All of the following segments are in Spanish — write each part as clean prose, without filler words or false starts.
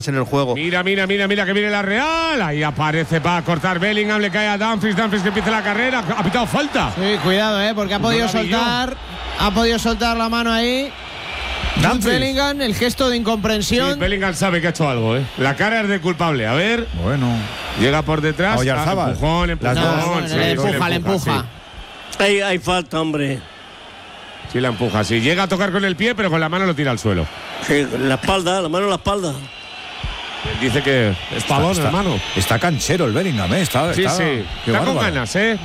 en el juego. Mira que viene la Real. Ahí aparece para cortar Bellingham, le cae a Dumfries que empieza la carrera. Ha pitado falta. Sí, cuidado, porque ha podido soltar la mano ahí. Bellingham, el gesto de incomprensión. Sí, Bellingham sabe que ha hecho algo, La cara es de culpable. A ver. Bueno. Llega por detrás. Empujón. Le empuja. Sí. Hay falta, hombre. Sí, la empuja. Sí, llega a tocar con el pie, pero con la mano lo tira al suelo. Sí, la mano en la espalda. Él dice que es pavón, hermano. Está canchero el Bellingham, Está con ganas,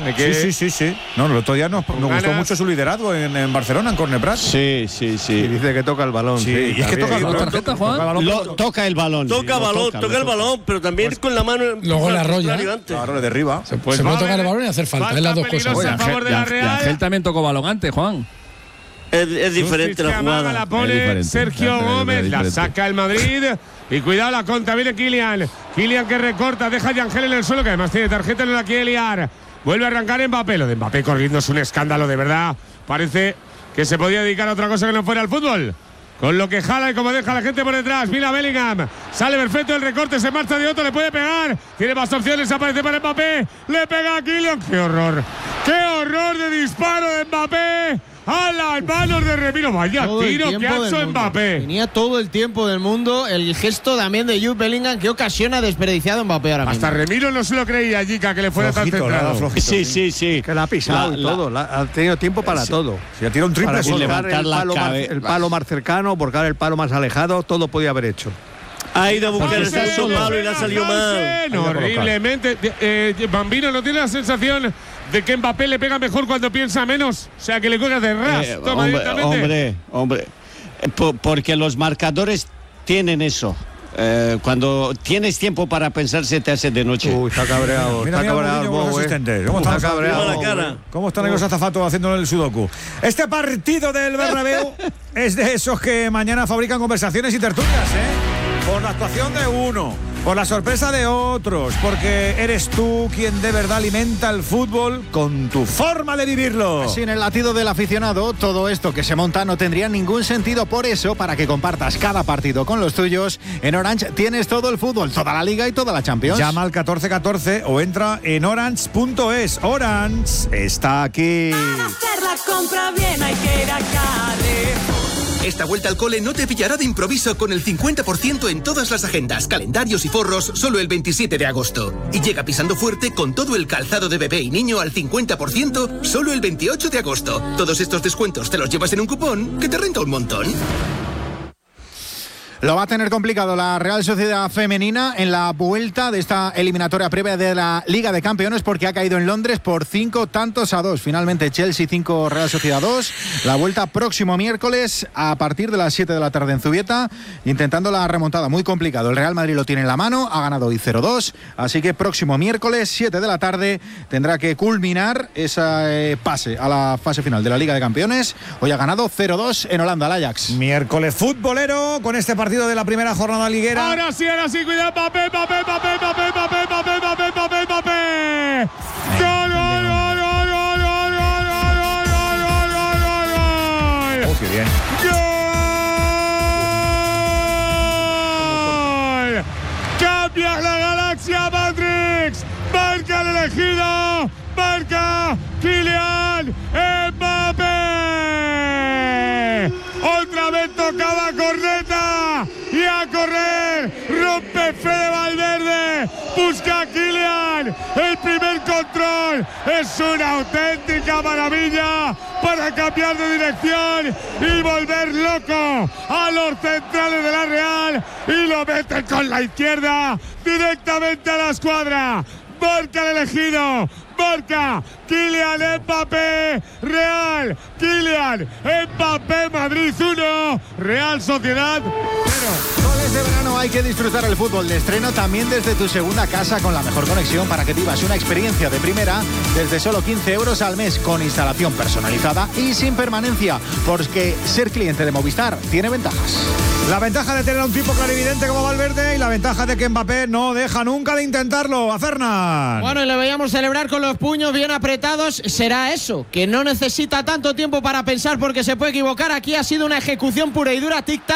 Sí. No, el otro día nos gustó mucho su liderazgo en Barcelona, en Corneprat. Sí. Y dice que toca el balón. Sí. Y es que toca el balón. Toca el balón. Toca el balón, pero también con la mano. Luego la arrolla. Claro, le derriba. Se puede tocar el balón y hacer falta. Es las dos cosas. Y Ángel también tocó balón antes, Juan. Es diferente la jugada. La pone Sergio Gómez, la saca el Madrid. Y cuidado la contra, viene Kylian que recorta, deja a Yangel en el suelo, que además tiene tarjeta, no la quiere liar. Vuelve a arrancar Mbappé. Lo de Mbappé corriendo es un escándalo, de verdad. Parece que se podía dedicar a otra cosa que no fuera el fútbol. Con lo que jala y como deja a la gente por detrás. Mira Bellingham, sale perfecto el recorte, se marcha de otro, le puede pegar. Tiene más opciones, aparece para Mbappé. Le pega a Kylian. ¡Qué horror de disparo de Mbappé! ¡A las manos de Remiro! ¡Vaya tiro que ha hecho Mbappé! Tenía todo el tiempo del mundo. El gesto también de Jude Bellingham. ¿Qué ocasión ha desperdiciado Mbappé ahora mismo? Hasta Remiro no se lo creía, Jica, que le fuera tan centrado. Sí. Que la ha pisado y todo. Ha tenido tiempo para todo. Si ha tirado un triple para solo. el palo más cercano, buscar el palo más alejado, todo podía haber hecho. Ha ido a buscar el sexto palo y le ha salido mal. Horriblemente. Bambino, ¿no tiene la sensación de que Mbappé le pega mejor cuando piensa menos? O sea, que le cuelga de ras. Hombre. Porque los marcadores tienen eso. Cuando tienes tiempo para pensar, se te hace de noche. Está cabreado. Mira, Está cabreado. ¿Cómo están los azafatos haciendo el sudoku? Este partido del Bernabéu es de esos que mañana fabrican conversaciones y tertulias, por la actuación de uno, por la sorpresa de otros, porque eres tú quien de verdad alimenta el fútbol con tu forma de vivirlo. Sin el latido del aficionado, todo esto que se monta no tendría ningún sentido. Por eso, para que compartas cada partido con los tuyos, en Orange tienes todo el fútbol, toda la Liga y toda la Champions. Llama al 1414 o entra en orange.es. Orange está aquí. Para hacer la compra bien hay que ir a Carrefour. Esta vuelta al cole no te pillará de improviso con el 50% en todas las agendas, calendarios y forros solo el 27 de agosto. Y llega pisando fuerte con todo el calzado de bebé y niño al 50% solo el 28 de agosto. Todos estos descuentos te los llevas en un cupón que te renta un montón. Lo va a tener complicado la Real Sociedad femenina en la vuelta de esta eliminatoria previa de la Liga de Campeones, porque ha caído en Londres por 5-2. Finalmente Chelsea 5, Real Sociedad 2. La vuelta próximo miércoles a partir de las 7 de la tarde en Zubieta, intentando la remontada. Muy complicado. El Real Madrid lo tiene en la mano, ha ganado hoy 0-2. Así que próximo miércoles 7 de la tarde tendrá que culminar ese pase a la fase final de la Liga de Campeones. Hoy ha ganado 0-2 en Holanda, el Ajax. Miércoles futbolero con este partido de la primera jornada liguera. Ahora sí, cuidado, Mbappé. ¡Gol! ¡Oh, qué bien! ¡Gol! ¡Cambia la galaxia Matrix! ¡Marca el elegido! ¡Marca Kylian Mbappé! Otra vez tocaba corneta y a correr, rompe Fede Valverde, busca a Kylian, el primer control, es una auténtica maravilla para cambiar de dirección y volver loco a los centrales de la Real y lo meten con la izquierda directamente a la escuadra. Marca el elegido, marca Kylian Mbappé, Real, Kylian Mbappé, Madrid 1, Real Sociedad 0. Con este verano hay que disfrutar el fútbol de estreno también desde tu segunda casa con la mejor conexión para que vivas una experiencia de primera desde solo 15 euros al mes con instalación personalizada y sin permanencia, porque ser cliente de Movistar tiene ventajas. La ventaja de tener a un tipo clarividente como Valverde y la ventaja de que Mbappé no deja nunca de intentarlo. A Fernan. Bueno, y le veíamos celebrar con los puños bien apretados. Será eso, que no necesita tanto tiempo para pensar porque se puede equivocar. Aquí ha sido una ejecución pura y dura, tic-tac.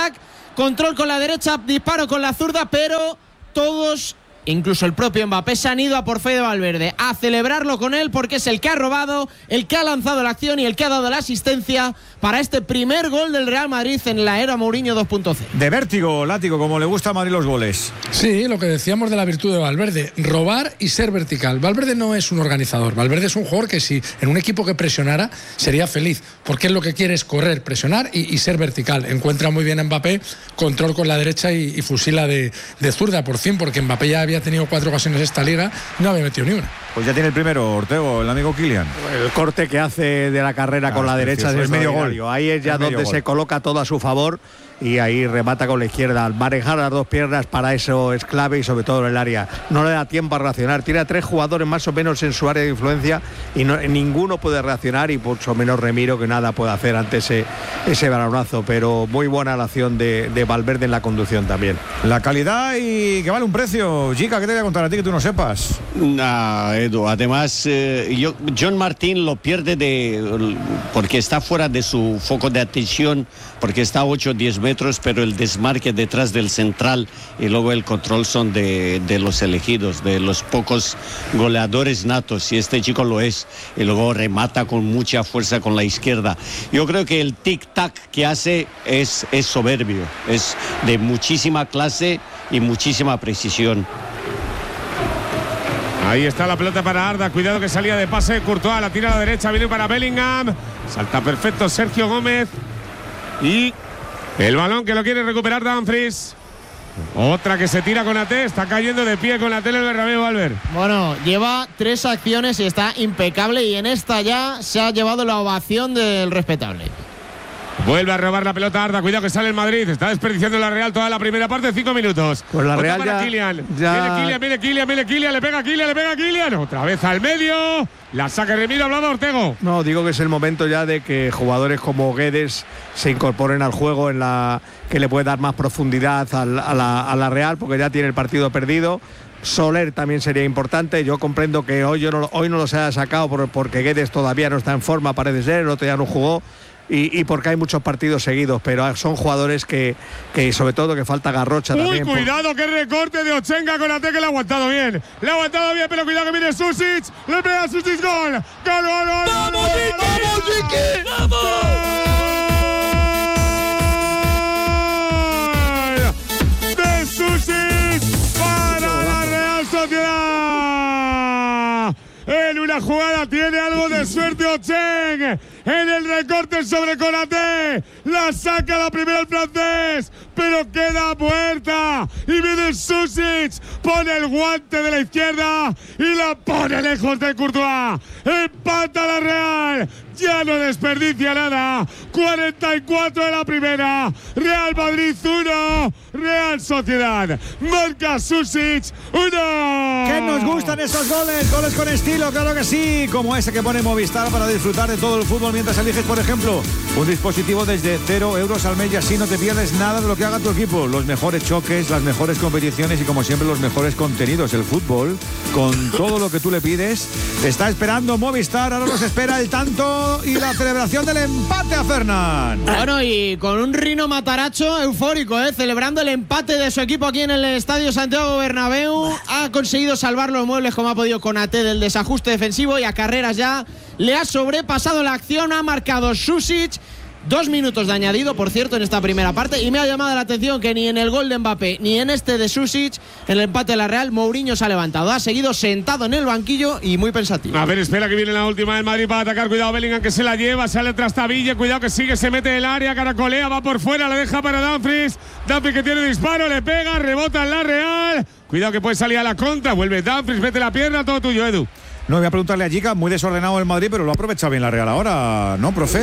control con la derecha, disparo con la zurda, pero todos, incluso el propio Mbappé, se han ido a por Fede Valverde, a celebrarlo con él porque es el que ha robado, el que ha lanzado la acción y el que ha dado la asistencia para este primer gol del Real Madrid en la era Mourinho 2.0. De vértigo, látigo, como le gusta a Madrid los goles. Sí, lo que decíamos de la virtud de Valverde, robar y ser vertical. Valverde no es un organizador, Valverde es un jugador que si en un equipo que presionara sería feliz, porque él lo que quiere es correr, presionar y ser vertical. Encuentra muy bien a Mbappé, control con la derecha y fusila de zurda por fin, porque Mbappé ya había tenido 4 ocasiones esta liga y no había metido ni una. Pues ya tiene el primero, Ortego, el amigo Kylian. El corte que hace de la carrera con la derecha es medio gol. Ahí es ya donde se coloca todo a su favor y ahí remata con la izquierda. Al manejar las dos piernas para eso es clave y sobre todo en el área. No le da tiempo a reaccionar. Tiene a 3 jugadores más o menos en su área de influencia y ninguno puede reaccionar y mucho menos Remiro, que nada puede hacer ante ese balonazo. Pero muy buena la acción de Valverde en la conducción también. La calidad y que vale un precio. Chica, ¿qué te voy a contar a ti que tú no sepas? Edu, además John Martín lo pierde porque está fuera de su foco de atención, porque está a 8 o 10 metros, pero el desmarque detrás del central y luego el control son de los elegidos, de los pocos goleadores natos, y este chico lo es, y luego remata con mucha fuerza con la izquierda. Yo creo que el tic-tac que hace es soberbio, es de muchísima clase y muchísima precisión. Ahí está la pelota para Arda, cuidado que salía de pase Courtois, la tira a la derecha, viene para Bellingham, salta perfecto Sergio Gómez y el balón que lo quiere recuperar Dumfries. Otra que se tira con Ate, está cayendo de pie con la tele el Bernabéu, Albert. Bueno, lleva 3 acciones y está impecable, y en esta ya se ha llevado la ovación del respetable. Vuelve a robar la pelota Arda, cuidado que sale el Madrid, está desperdiciando la Real toda la primera parte, 5 minutos. Pues la Real para Kylian. Viene Kylian, le pega Kylian, otra vez al medio, la saca Remiro, hablaba Ortego. No, digo que es el momento ya de que jugadores como Guedes se incorporen al juego, que le puede dar más profundidad a la Real, porque ya tiene el partido perdido. Soler también sería importante. Yo comprendo que hoy no los haya sacado porque Guedes todavía no está en forma, parece ser, el otro día no jugó. Y porque hay muchos partidos seguidos, pero son jugadores que sobre todo que falta Garrocha también. Cuidado, qué recorte de Ochenga con Ate, que le ha aguantado bien, pero cuidado que viene Susic, le pega a Susic, gol. ¡Vamos, Chiqui! ¡Vamos! De Susic para la Real Sociedad. En una jugada tiene algo de suerte Ocheng. En el recorte sobre Konaté, la saca la primera el francés, pero queda muerta. Y viene Susic, pone el guante de la izquierda y la pone lejos de Courtois. Empata la Real, ya no desperdicia nada. 44 de la primera, Real Madrid 1, Real Sociedad. Marca Susic 1. ¿Qué nos gustan esos goles? Goles con estilo, claro que sí, como ese que pone Movistar para disfrutar de todo el fútbol mientras eliges, por ejemplo, un dispositivo desde 0 euros al mes, y así no te pierdes nada de lo que haga tu equipo. Los mejores choques, las mejores competiciones y, como siempre, los mejores contenidos. El fútbol, con todo lo que tú le pides, está esperando Movistar. Ahora nos espera el tanto y la celebración del empate a Fernán. Bueno, y con un Rino Mataracho eufórico, celebrando el empate de su equipo aquí en el Estadio Santiago Bernabéu. Ha conseguido salvar los muebles como ha podido con Ate del desajuste defensivo, y a carreras ya le ha sobrepasado la acción. Ha marcado Susic, 2 minutos de añadido, por cierto, en esta primera parte, y me ha llamado la atención que ni en el gol de Mbappé ni en este de Susic, en el empate de la Real, Mourinho se ha levantado, ha seguido sentado en el banquillo y muy pensativo. A ver, espera que viene la última del Madrid para atacar. Cuidado Bellingham, que se la lleva, sale tras Tabille, cuidado que sigue, se mete en el área, caracolea, va por fuera, la deja para Dumfries que tiene disparo, le pega, rebota en la Real, cuidado que puede salir a la contra, vuelve Dumfries, mete la pierna, todo tuyo, Edu. No, voy a preguntarle a Giga, muy desordenado el Madrid, pero lo ha aprovechado bien la Real ahora, ¿no, profe?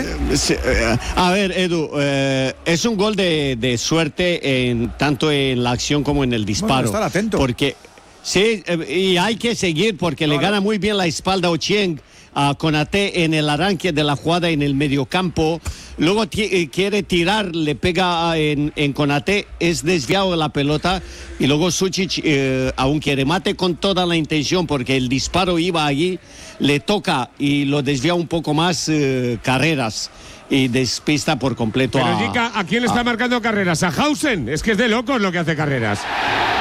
A ver, Edu, es un gol de suerte tanto en la acción como en el disparo. Bueno, estar atento. Porque sí, y hay que seguir porque le gana muy bien la espalda a Ocheng a Konaté en el arranque de la jugada en el mediocampo. Luego quiere tirar, le pega en Konaté, es desviado de la pelota, y luego Susic, aunque remate con toda la intención porque el disparo iba allí, le toca y lo desvía un poco más Carreras. y despista por completo Pero Jica, ¿a quién está marcando carreras? ¿A Hausen? Es que es de locos lo que hace Carreras.